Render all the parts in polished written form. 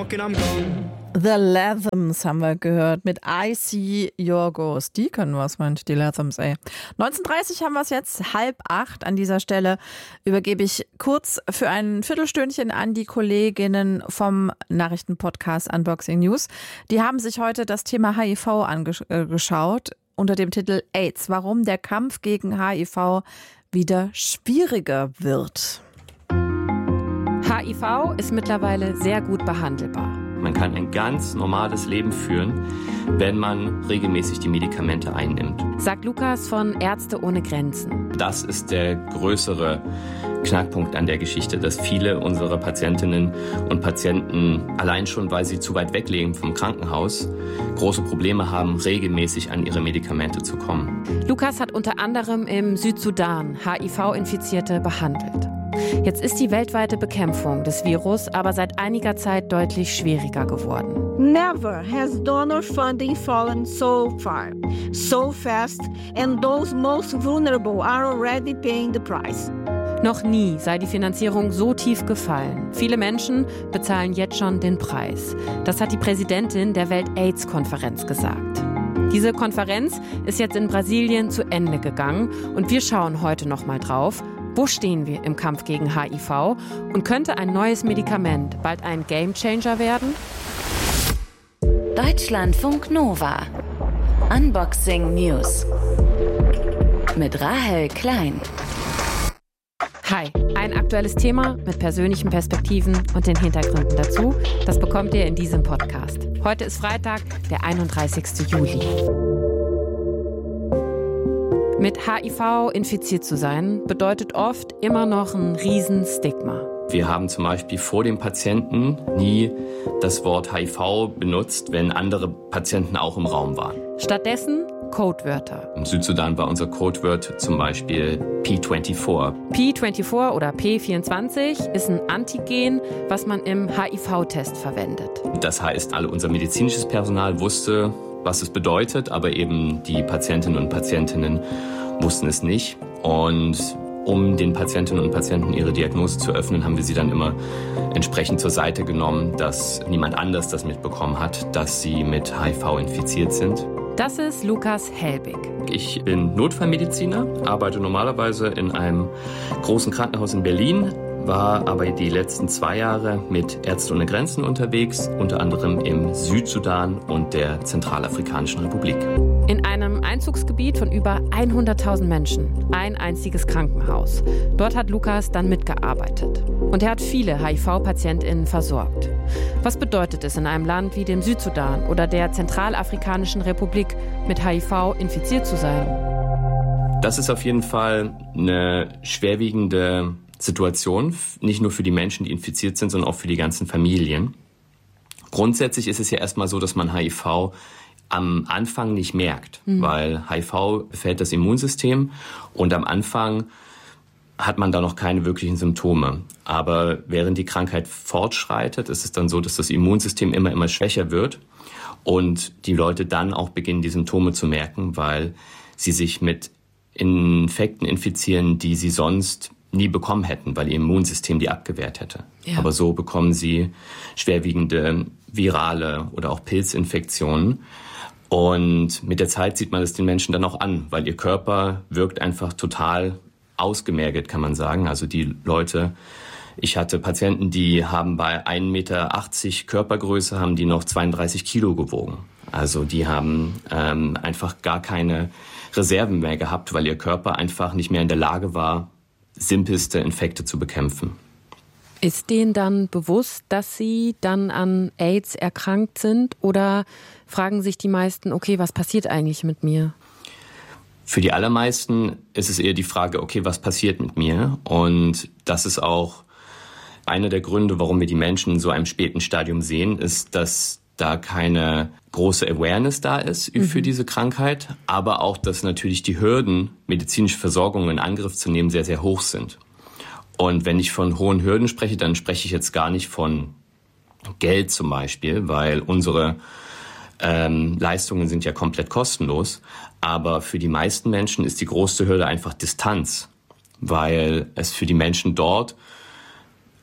walking, I'm gone. The Lathams haben wir gehört mit I See Your Ghost. Die können was, Mensch, die Lathams, ey. 19:30 haben wir es jetzt, 7:30 an dieser Stelle. Übergebe ich kurz für ein Viertelstündchen an die Kolleginnen vom Nachrichtenpodcast Unboxing News. Die haben sich heute das Thema HIV angeschaut unter dem Titel AIDS, warum der Kampf gegen HIV wieder schwieriger wird. HIV ist mittlerweile sehr gut behandelbar. Man kann ein ganz normales Leben führen, wenn man regelmäßig die Medikamente einnimmt. Sagt Lukas von Ärzte ohne Grenzen. Das ist der größere Knackpunkt an der Geschichte, dass viele unserer Patientinnen und Patienten allein schon, weil sie zu weit weg leben vom Krankenhaus, große Probleme haben, regelmäßig an ihre Medikamente zu kommen. Lukas hat unter anderem im Südsudan HIV-Infizierte behandelt. Jetzt ist die weltweite Bekämpfung des Virus aber seit einiger Zeit deutlich schwieriger geworden. Never has donor funding fallen so far, so fast, and those most vulnerable are already paying the price. Noch nie sei die Finanzierung so tief gefallen. Viele Menschen bezahlen jetzt schon den Preis. Das hat die Präsidentin der Welt-AIDS-Konferenz gesagt. Diese Konferenz ist jetzt in Brasilien zu Ende gegangen und wir schauen heute noch mal drauf. Wo stehen wir im Kampf gegen HIV und könnte ein neues Medikament bald ein Gamechanger werden? Deutschlandfunk Nova. Unboxing News. Mit Rahel Klein. Hi, ein aktuelles Thema mit persönlichen Perspektiven und den Hintergründen dazu, das bekommt ihr in diesem Podcast. Heute ist Freitag, der 31. Juli. Mit HIV infiziert zu sein, bedeutet oft immer noch ein Riesenstigma. Wir haben zum Beispiel vor dem Patienten nie das Wort HIV benutzt, wenn andere Patienten auch im Raum waren. Stattdessen Codewörter. Im Südsudan war unser Codewort zum Beispiel P24. P24 oder P24 ist ein Antigen, was man im HIV-Test verwendet. Das heißt, unser medizinisches Personal wusste, was es bedeutet, aber eben die Patientinnen und Patientinnen wussten es nicht. Und um den Patientinnen und Patienten ihre Diagnose zu öffnen, haben wir sie dann immer entsprechend zur Seite genommen, dass niemand anders das mitbekommen hat, dass sie mit HIV infiziert sind. Das ist Lukas Helbig. Ich bin Notfallmediziner, arbeite normalerweise in einem großen Krankenhaus in Berlin, war aber die letzten 2 Jahre mit Ärzte ohne Grenzen unterwegs, unter anderem im Südsudan und der Zentralafrikanischen Republik. In einem Einzugsgebiet von über 100.000 Menschen, ein einziges Krankenhaus. Dort hat Lukas dann mitgearbeitet. Und er hat viele HIV-PatientInnen versorgt. Was bedeutet es, in einem Land wie dem Südsudan oder der Zentralafrikanischen Republik mit HIV infiziert zu sein? Das ist auf jeden Fall eine schwerwiegende Situation, nicht nur für die Menschen, die infiziert sind, sondern auch für die ganzen Familien. Grundsätzlich ist es ja erstmal so, dass man HIV am Anfang nicht merkt, weil HIV befällt das Immunsystem und am Anfang hat man da noch keine wirklichen Symptome. Aber während die Krankheit fortschreitet, ist es dann so, dass das Immunsystem immer schwächer wird und die Leute dann auch beginnen, die Symptome zu merken, weil sie sich mit Infekten infizieren, die sie sonst nie bekommen hätten, weil ihr Immunsystem die abgewehrt hätte. Ja. Aber so bekommen sie schwerwiegende virale oder auch Pilzinfektionen. Und mit der Zeit sieht man es den Menschen dann auch an, weil ihr Körper wirkt einfach total ausgemergelt, kann man sagen. Also die Leute, ich hatte Patienten, die haben bei 1,80 Meter Körpergröße, haben die noch 32 Kilo gewogen. Also die haben einfach gar keine Reserven mehr gehabt, weil ihr Körper einfach nicht mehr in der Lage war, simpelste Infekte zu bekämpfen. Ist denen dann bewusst, dass sie dann an AIDS erkrankt sind? Oder fragen sich die meisten, okay, was passiert eigentlich mit mir? Für die allermeisten ist es eher die Frage, okay, was passiert mit mir? Und das ist auch einer der Gründe, warum wir die Menschen in so einem späten Stadium sehen, ist, dass da keine große Awareness da ist für diese Krankheit, aber auch, dass natürlich die Hürden, medizinische Versorgung in Angriff zu nehmen, sehr, sehr hoch sind. Und wenn ich von hohen Hürden spreche, dann spreche ich jetzt gar nicht von Geld zum Beispiel, weil unsere Leistungen sind ja komplett kostenlos. Aber für die meisten Menschen ist die größte Hürde einfach Distanz, weil es für die Menschen dort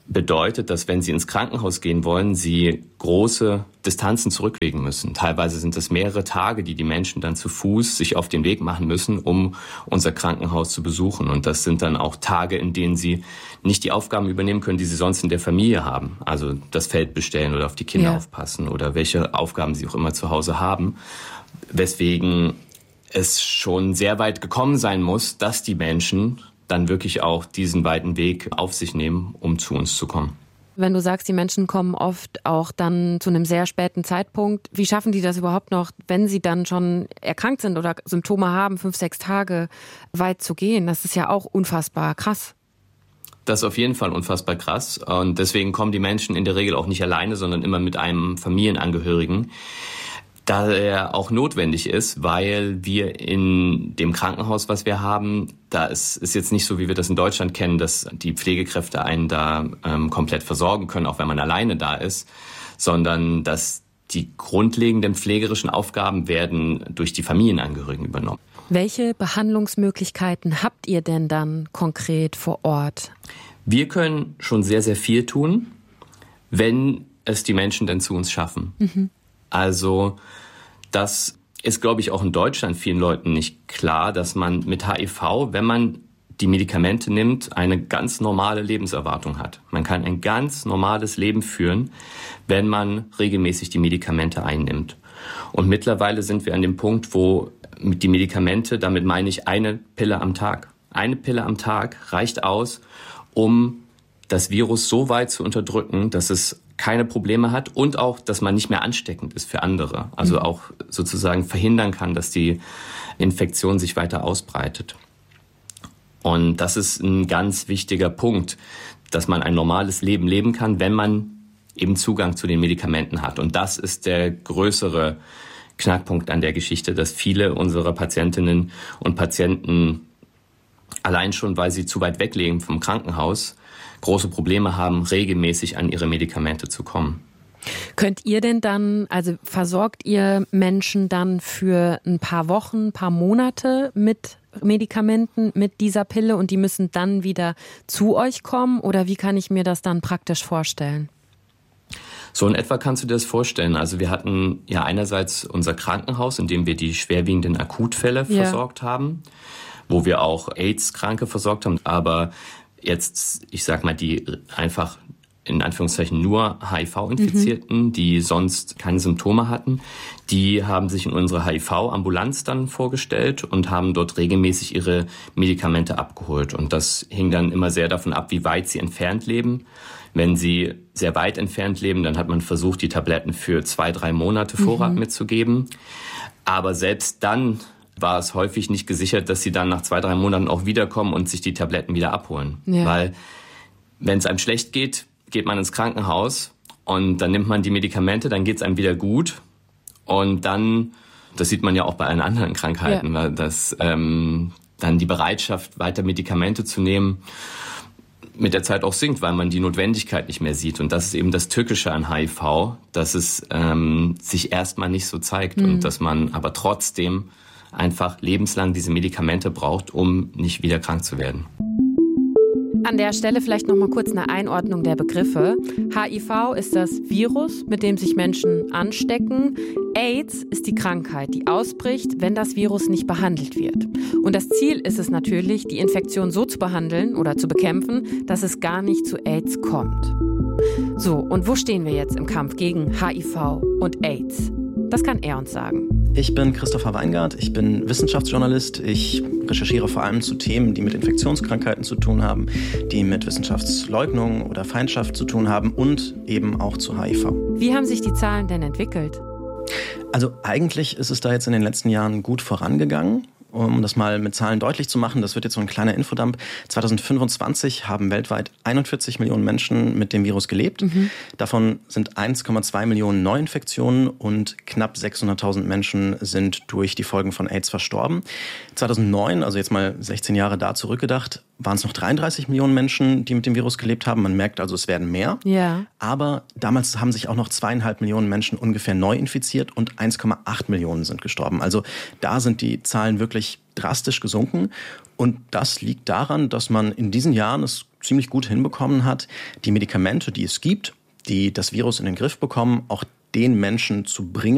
bedeutet, dass wenn sie ins Krankenhaus gehen wollen, sie große Distanzen zurücklegen müssen. Teilweise sind es mehrere Tage, die Menschen dann zu Fuß sich auf den Weg machen müssen, um unser Krankenhaus zu besuchen. Und das sind dann auch Tage, in denen sie nicht die Aufgaben übernehmen können, die sie sonst in der Familie haben. Also das Feld bestellen oder auf die Kinder aufpassen oder welche Aufgaben sie auch immer zu Hause haben. Weswegen es schon sehr weit gekommen sein muss, dass die Menschen dann wirklich auch diesen weiten Weg auf sich nehmen, um zu uns zu kommen. Wenn du sagst, die Menschen kommen oft auch dann zu einem sehr späten Zeitpunkt, wie schaffen die das überhaupt noch, wenn sie dann schon erkrankt sind oder Symptome haben, 5-6 Tage weit zu gehen? Das ist ja auch unfassbar krass. Das ist auf jeden Fall unfassbar krass. Und deswegen kommen die Menschen in der Regel auch nicht alleine, sondern immer mit einem Familienangehörigen. Da er auch notwendig ist, weil wir in dem Krankenhaus, was wir haben, da ist jetzt nicht so, wie wir das in Deutschland kennen, dass die Pflegekräfte einen da komplett versorgen können, auch wenn man alleine da ist, sondern dass die grundlegenden pflegerischen Aufgaben werden durch die Familienangehörigen übernommen. Welche Behandlungsmöglichkeiten habt ihr denn dann konkret vor Ort? Wir können schon sehr, sehr viel tun, wenn es die Menschen dann zu uns schaffen. Mhm. Also das ist, glaube ich, auch in Deutschland vielen Leuten nicht klar, dass man mit HIV, wenn man die Medikamente nimmt, eine ganz normale Lebenserwartung hat. Man kann ein ganz normales Leben führen, wenn man regelmäßig die Medikamente einnimmt. Und mittlerweile sind wir an dem Punkt, wo die Medikamente, damit meine ich eine Pille am Tag. Eine Pille am Tag reicht aus, um das Virus so weit zu unterdrücken, dass es keine Probleme hat und auch, dass man nicht mehr ansteckend ist für andere. Also auch sozusagen verhindern kann, dass die Infektion sich weiter ausbreitet. Und das ist ein ganz wichtiger Punkt, dass man ein normales Leben leben kann, wenn man eben Zugang zu den Medikamenten hat. Und das ist der größere Knackpunkt an der Geschichte, dass viele unserer Patientinnen und Patienten allein schon, weil sie zu weit weg leben vom Krankenhaus, große Probleme haben, regelmäßig an ihre Medikamente zu kommen. Könnt ihr denn dann, also versorgt ihr Menschen dann für ein paar Wochen, ein paar Monate mit Medikamenten, mit dieser Pille und die müssen dann wieder zu euch kommen? Oder wie kann ich mir das dann praktisch vorstellen? So in etwa kannst du dir das vorstellen. Also wir hatten ja einerseits unser Krankenhaus, in dem wir die schwerwiegenden Akutfälle versorgt haben, wo wir auch AIDS-Kranke versorgt haben, aber jetzt, ich sag mal, die einfach in Anführungszeichen nur HIV-Infizierten, die sonst keine Symptome hatten, die haben sich in unsere HIV-Ambulanz dann vorgestellt und haben dort regelmäßig ihre Medikamente abgeholt. Und das hing dann immer sehr davon ab, wie weit sie entfernt leben. Wenn sie sehr weit entfernt leben, dann hat man versucht, die Tabletten für 2-3 Monate Vorrat mitzugeben. Aber selbst dann war es häufig nicht gesichert, dass sie dann nach 2-3 Monaten auch wiederkommen und sich die Tabletten wieder abholen. Ja. Weil wenn es einem schlecht geht, geht man ins Krankenhaus und dann nimmt man die Medikamente, dann geht es einem wieder gut. Und dann, das sieht man ja auch bei allen anderen Krankheiten, weil das dann die Bereitschaft, weiter Medikamente zu nehmen, mit der Zeit auch sinkt, weil man die Notwendigkeit nicht mehr sieht. Und das ist eben das Tückische an HIV, dass es sich erstmal nicht so zeigt und dass man aber trotzdem einfach lebenslang diese Medikamente braucht, um nicht wieder krank zu werden. An der Stelle vielleicht noch mal kurz eine Einordnung der Begriffe. HIV ist das Virus, mit dem sich Menschen anstecken. AIDS ist die Krankheit, die ausbricht, wenn das Virus nicht behandelt wird. Und das Ziel ist es natürlich, die Infektion so zu behandeln oder zu bekämpfen, dass es gar nicht zu AIDS kommt. So, und wo stehen wir jetzt im Kampf gegen HIV und AIDS? Das kann er uns sagen. Ich bin Christopher Weingart, ich bin Wissenschaftsjournalist. Ich recherchiere vor allem zu Themen, die mit Infektionskrankheiten zu tun haben, die mit Wissenschaftsleugnung oder Feindschaft zu tun haben und eben auch zu HIV. Wie haben sich die Zahlen denn entwickelt? Also eigentlich ist es da jetzt in den letzten Jahren gut vorangegangen. Um das mal mit Zahlen deutlich zu machen, das wird jetzt so ein kleiner Infodump. 2025 haben weltweit 41 Millionen Menschen mit dem Virus gelebt. Davon sind 1,2 Millionen Neuinfektionen und knapp 600.000 Menschen sind durch die Folgen von AIDS verstorben. 2009, also jetzt mal 16 Jahre da zurückgedacht, waren es noch 33 Millionen Menschen, die mit dem Virus gelebt haben. Man merkt also, es werden mehr. Ja. Aber damals haben sich auch noch 2,5 Millionen Menschen ungefähr neu infiziert und 1,8 Millionen sind gestorben. Also da sind die Zahlen wirklich drastisch gesunken. Und das liegt daran, dass man in diesen Jahren es ziemlich gut hinbekommen hat, die Medikamente, die es gibt, die das Virus in den Griff bekommen, auch den Menschen zu bringen,